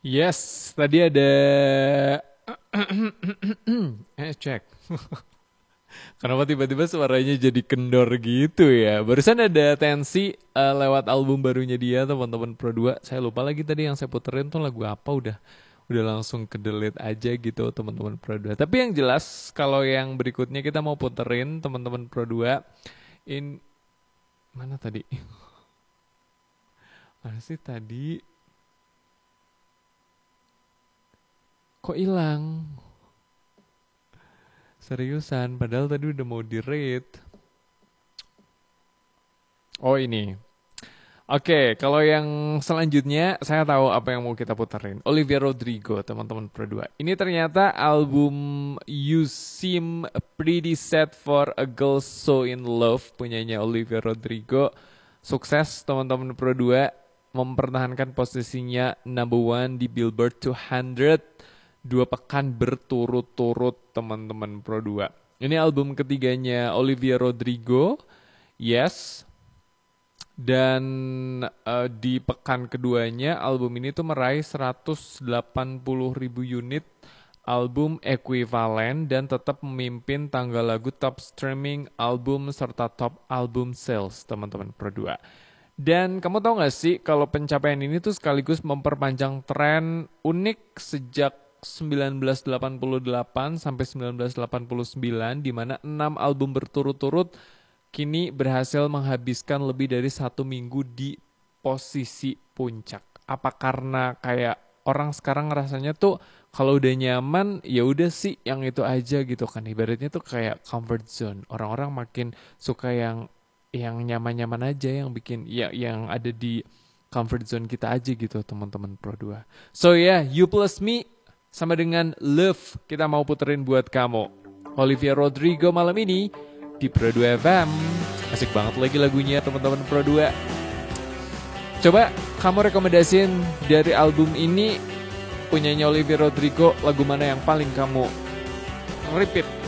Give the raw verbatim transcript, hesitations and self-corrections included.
Yes, tadi ada eh cek. Kenapa tiba-tiba suaranya jadi kendor gitu ya? Barusan ada tensi eh, lewat album barunya dia teman-teman Pro dua. Saya lupa lagi tadi yang saya puterin tuh lagu apa udah udah langsung ke delete aja gitu teman-teman Pro dua. Tapi yang jelas kalau yang berikutnya kita mau puterin teman-teman Pro dua in mana tadi? Mana sih tadi? Kok hilang? Seriusan, padahal tadi udah mau di-rate. Oh ini. Oke, kalau yang selanjutnya saya tahu apa yang mau kita puterin. Olivia Rodrigo, teman-teman Pro dua. Ini ternyata album You Seem Pretty Sad for a Girl So In Love punyanya Olivia Rodrigo. Sukses teman-teman Pro dua mempertahankan posisinya number one di Billboard dua ratus dua pekan berturut-turut teman-teman Pro dua. Ini album ketiganya Olivia Rodrigo. Yes. Dan uh, di pekan keduanya album ini tuh meraih seratus delapan puluh ribu unit album ekuivalen dan tetap memimpin tanggal lagu top streaming album serta top album sales teman-teman Pro dua. Dan kamu tahu gak sih kalau pencapaian ini tuh sekaligus memperpanjang tren unik sejak seribu sembilan ratus delapan puluh delapan sampai seribu sembilan ratus delapan puluh sembilan di mana enam album berturut-turut kini berhasil menghabiskan lebih dari satu minggu di posisi puncak. Apa karena kayak orang sekarang rasanya tuh kalau udah nyaman ya udah sih yang itu aja gitu kan. Ibaratnya tuh kayak comfort zone. Orang-orang makin suka yang yang nyaman-nyaman aja yang bikin ya yang ada di comfort zone kita aja gitu teman-teman Pro dua. So yeah, You Plus Me sama dengan Love kita mau puterin buat kamu. Olivia Rodrigo malam ini di Pro dua F M. Asik banget lagi lagunya teman-teman Pro dua. Coba kamu rekomendasiin dari album ini punyanya Olivia Rodrigo lagu mana yang paling kamu repeat